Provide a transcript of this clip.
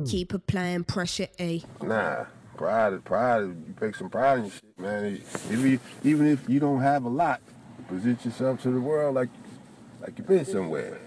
Keep applying pressure, A. Nah, pride. You take some pride in your shit, man. Even if you don't have a lot, present yourself to the world like you've been somewhere.